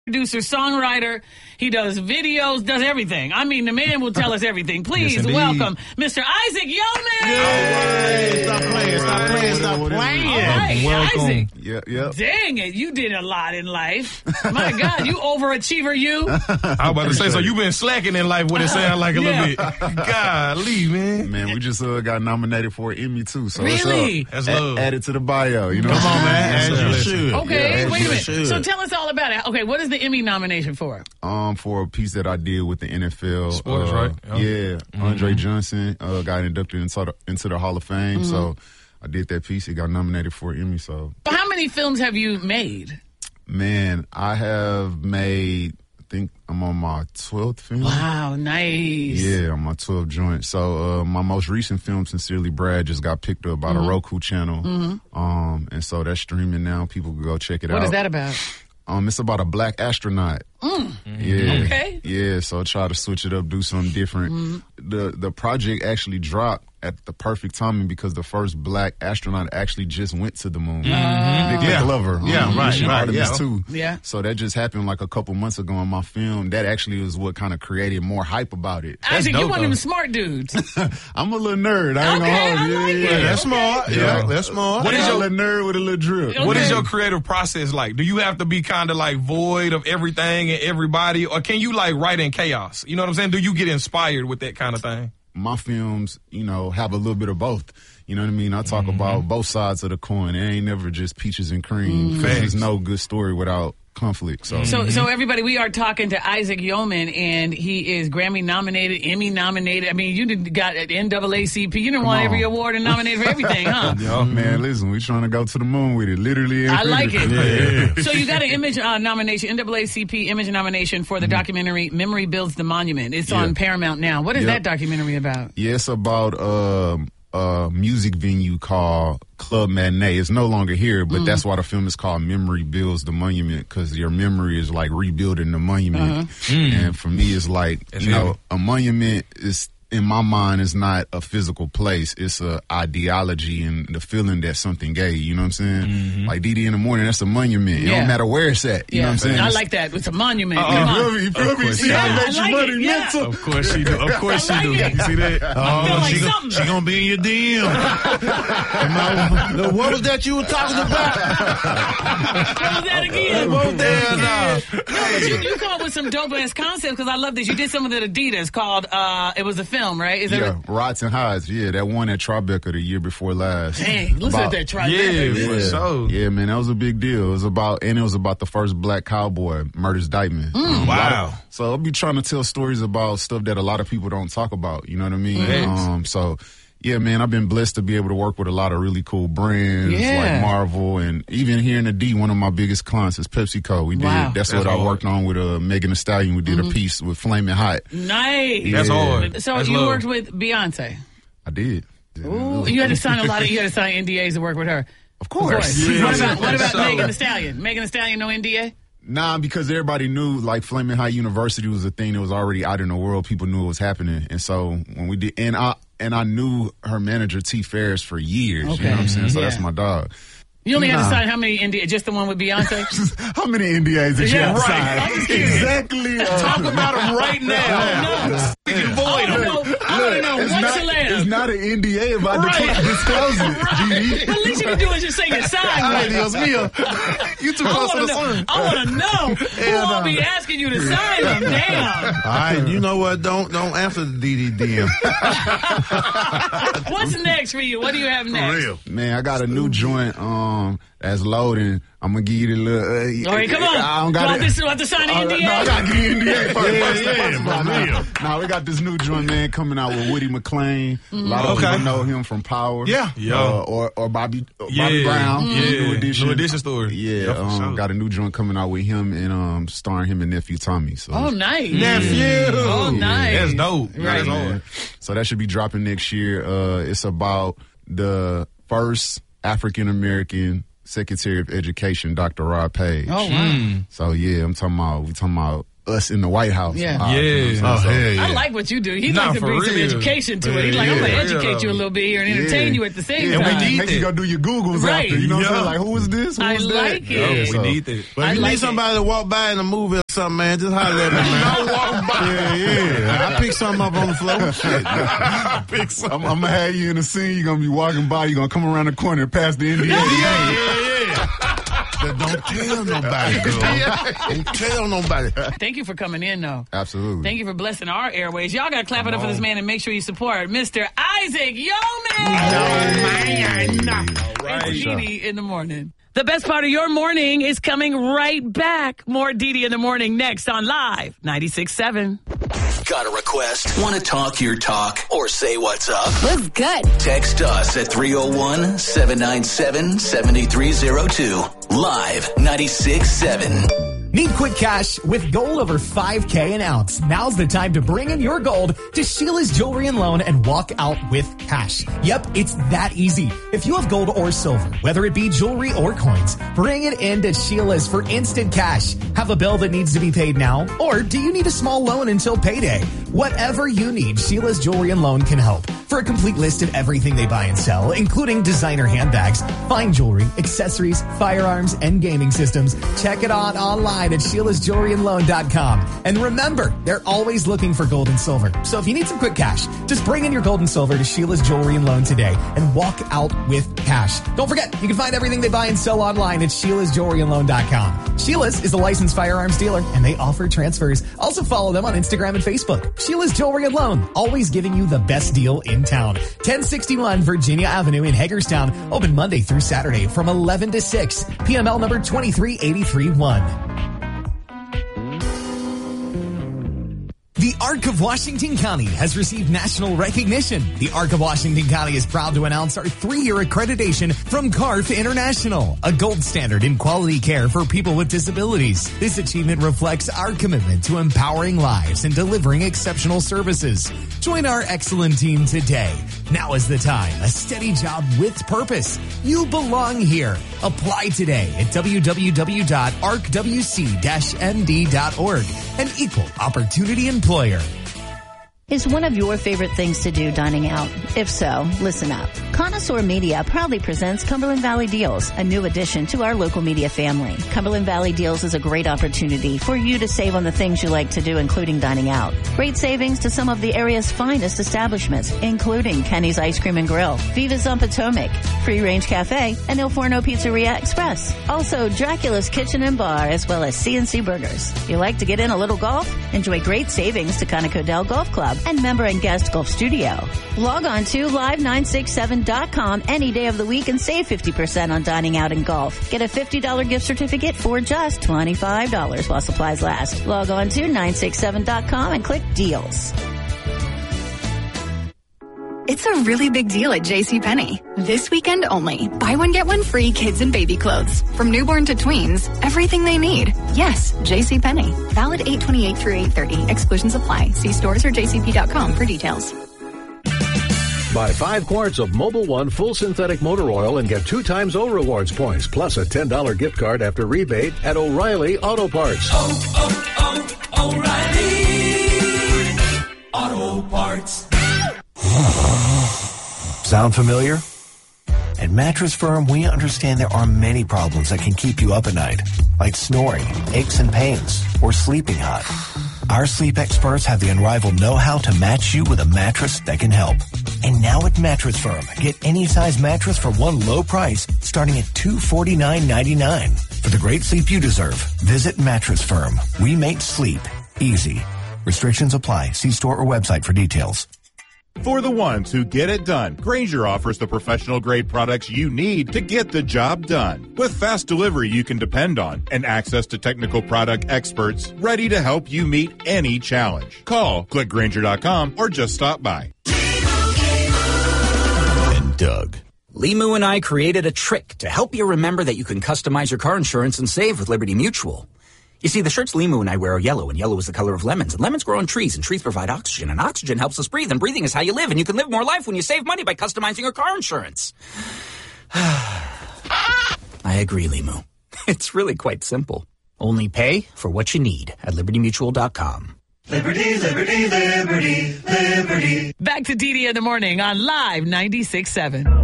Producer, songwriter, he does videos, does everything. I mean, the man will tell us everything. Please welcome Mr. Isaac Yeoman. Yay! Stop playing. All right, Welcome. Isaac. Yep. Dang it, you did a lot in life. My God, you overachiever, you. I was about to say, so you've been slacking in life, what it sound like a little bit. Golly, man. Man, we just got nominated for an Emmy, too. So Really? What's up? That's love. Add it to the bio, you know. Come on, man. As you should. Okay, Yeah, wait a minute. should. So tell us all about it. Okay, what is the Emmy nomination for? For a piece that I did with the NFL. Sports, right? Yeah. Andre Johnson got inducted into the Hall of Fame. So I did that piece. He got nominated for an Emmy. So How many films have you made? man, I have made, I think I'm on my 12th film. Wow, nice. Yeah, on my 12th joint. So my most recent film, Sincerely Brad, just got picked up by the Roku channel. And so that's streaming now. People can go check it out. What is that about? It's about a black astronaut. Yeah. Okay. Yeah, so try to switch it up, do something different. The project actually dropped at the perfect timing because the first black astronaut actually just went to the moon. Nick Glover. Right. Artemis 2. Yeah. So that just happened like a couple months ago in my film. That actually was what kind of created more hype about it. Isaac, you dope, one of them though. smart dudes. I'm a little nerd. I ain't Okay, gonna hold you. I like Yeah. it. That's smart. Yeah, that's smart. What is a little nerd with a little drip? Okay. What is your creative process like? Do you have to be kind of like void of everything and everybody, or can you like write in chaos? You know what I'm saying? Do you get inspired with that kind of thing? My films, have a little bit of both. You know what I mean? I talk about both sides of the coin. It ain't never just peaches and cream. 'Cause there's no good story without conflict. So So everybody, we are talking to Isaac Yeoman, and he is Grammy nominated, Emmy nominated. I mean, you got an NAACP. You done won on. every award and nominated for everything, huh? Oh, man, listen, we trying to go to the moon with it, literally. And I like it. figuratively. So you got an image nomination, NAACP image nomination for the documentary Memory Builds the Monument. It's on Paramount now. What is that documentary about? Yeah, it's about a music venue called Club Matinee. It's no longer here, but that's why the film is called Memory Builds the Monument, because your memory is like rebuilding the monument. And for me, it's like, a monument is, in my mind, is not a physical place. It's a ideology and the feeling that something gave. You know what I'm saying? Like DD in the morning, that's a monument. It don't matter where it's at. You know what I'm saying? I like that. It's a monument. Come on. You feel me? See how it makes I your like money it, yeah. mental? Of course she do. Of course she I do. like it. You see that? I feel like something. She gonna be in your DM. What was that you were talking about? What was that again? What was that? No, but you come up with some dope ass concepts, because I love this. You did some of the Adidas called it was a film, right? Is Yeah, Rods and Highs. Yeah, that one at Tribeca the year before last. Dang, listen About- to that try. Yeah, for sure. Yeah, man, that was a big deal. It was about the first black cowboy, Murders Dykeman. Wow. So I'll be trying to tell stories about stuff that a lot of people don't talk about. You know what I mean? So yeah, man, I've been blessed to be able to work with a lot of really cool brands like Marvel, and even here in the D, one of my biggest clients is PepsiCo. We did that's what I worked on with Megan Thee Stallion. We did a piece with Flamin' Hot. Nice. That's hard. So That's you love. worked with Beyonce. I did. Ooh, you had to sign you had to sign NDAs to work with her. Of course. Yeah. What about So- Megan Thee Stallion? Megan Thee Stallion, no NDA? Nah, because everybody knew like Flamin' Hot University was a thing that was already out in the world. People knew it was happening, and so when we did, and I knew her manager T. Ferris for years. You know what I'm saying? So that's my dog. You only had to sign how many NDAs? Just the one with Beyonce? How many NDAs did you Yeah, have to right. I'm sign? just curious. Exactly. Talk about them right now. No. Speaking void. I want to know it's what's not, the it's not an NDA if I disclose it, GD. But at least you can do is just say your sign. Ay, Dios mío. You too close to the sun. I want to know who I'll be asking you to sign them. Damn. All right, you know what? Don't answer the DDDM. What's next for you? What do you have next? For real. Man, I got a new joint that's loading. I'm gonna give you the little. All right, come on. I don't Do I got have to sign an NDA? No, I gotta give you NDA first. for real. Nah, we got this new joint, man, coming out with Woody McClain. A lot of people know him from Power. Yeah. Or Bobby Brown. New Edition. New Edition story. Yeah, for sure. got a new joint coming out with him and starring him and nephew Tommy. So Oh, nice. Nephew. Oh, nice. That's dope. Right. That's man. hard. So that should be dropping next year. It's about the first African American Secretary of Education, Dr. Rod Page. Oh, wow. So yeah, we talking about us in the White House. Yeah. Yeah. I like what you do. He Nah, likes to for bring some real. education to it. He's like, I'm going to educate you a little bit here and entertain you at the same And we time. need Make you go do your Googles Right. after. You know what I'm Yeah. saying? Like, who is this? Who I is that? like it. We need that. But if you like need it. somebody to walk by in a movie or something, man, just holler at me, man. Yeah. I pick something up on the floor. Shit. I'm gonna have you in a scene. You're gonna be walking by. You're gonna come around the corner and pass the NDA. But don't tell nobody, girl. Don't tell nobody. Thank you for coming in, though. Absolutely. Thank you for blessing our airways. Y'all got to clap it up for this man and make sure you support Mr. Isaac Yeoman. Right. It's Dee in the morning. The best part of your morning is coming right back. More Dee in the morning next on Live 96.7. Got a request? Want to talk your talk or say what's up? What's good? Text us at 301-797-7302. Live 96.7. Need quick cash with gold over $5K an ounce? Now's the time to bring in your gold to Sheila's Jewelry and Loan and walk out with cash. Yep, it's that easy. If you have gold or silver, whether it be jewelry or coins, bring it in to Sheila's for instant cash. Have a bill that needs to be paid now? Or do you need a small loan until payday? Whatever you need, Sheila's Jewelry and Loan can help. For a complete list of everything they buy and sell, including designer handbags, fine jewelry, accessories, firearms, and gaming systems, check it out online at Sheila's.jewelryandloan.com. And remember, they're always looking for gold and silver. So if you need some quick cash, just bring in your gold and silver to Sheila's Jewelry and Loan today and walk out with cash. Don't forget, you can find everything they buy and sell online at Sheila's.jewelryandloan.com. Sheila's is a licensed firearms dealer, and they offer transfers. Also follow them on Instagram and Facebook. Sheila's Jewelry and Loan, always giving you the best deal in town. 1061 Virginia Avenue in Hagerstown, open Monday through Saturday from 11 to 6. PML number 23831. The Arc of Washington County has received national recognition. The Arc of Washington County is proud to announce our 3-year accreditation from CARF International, a gold standard in quality care for people with disabilities. This achievement reflects our commitment to empowering lives and delivering exceptional services. Join our excellent team today. Now is the time. A steady job with purpose. You belong here. Apply today at www.arcwc-md.org. An equal opportunity employer. Is one of your favorite things to do dining out? If so, listen up. Connoisseur Media proudly presents Cumberland Valley Deals, a new addition to our local media family. Cumberland Valley Deals is a great opportunity for you to save on the things you like to do, including dining out. Great savings to some of the area's finest establishments, including Kenny's Ice Cream and Grill, Viva's on Potomac, Free Range Cafe, and Il Forno Pizzeria Express. Also, Dracula's Kitchen and Bar, as well as CNC Burgers. You like to get in a little golf? Enjoy great savings to Conoco Dell Golf Club and member and guest golf studio. Log on to live967.com any day of the week and save 50% on dining out and golf. Get a $50 gift certificate for just $25 while supplies last. Log on to 967.com and click deals. It's a really big deal at JCPenney. This weekend only. Buy one, get one free kids and baby clothes. From newborn to tweens, everything they need. Yes, JCPenney. Valid 8/28 through 8/30. Exclusions apply. See stores or jcp.com for details. Buy 5 quarts of Mobil 1 full synthetic motor oil and get 2 times O Rewards points, plus a $10 gift card after rebate at O'Reilly Auto Parts. O'Reilly Auto Parts. Sound familiar? At Mattress Firm, we understand there are many problems that can keep you up at night, like snoring, aches and pains, or sleeping hot. Our sleep experts have the unrivaled know-how to match you with a mattress that can help. And now at Mattress Firm, get any size mattress for one low price, starting at $249.99. For the great sleep you deserve, visit Mattress Firm. We make sleep easy. Restrictions apply. See store or website for details. For the ones who get it done, Grainger offers the professional-grade products you need to get the job done. With fast delivery you can depend on and access to technical product experts ready to help you meet any challenge. Call, click Grainger.com, or just stop by. And Doug. Limu and I created a trick to help you remember that you can customize your car insurance and save with Liberty Mutual. You see, the shirts Limu and I wear are yellow, and yellow is the color of lemons. And lemons grow on trees, and trees provide oxygen, and oxygen helps us breathe, and breathing is how you live, and you can live more life when you save money by customizing your car insurance. I agree, Limu. It's really quite simple. Only pay for what you need at LibertyMutual.com. Liberty, liberty, liberty, liberty. Back to DD in the morning on Live 96.7.